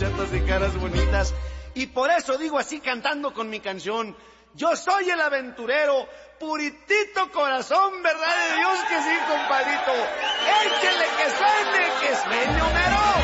muchachas y caras bonitas. Y por eso digo así cantando con mi canción: yo soy el aventurero, puritito corazón, verdad de Dios que sí, compadrito. Échele que suene, que es meño mero.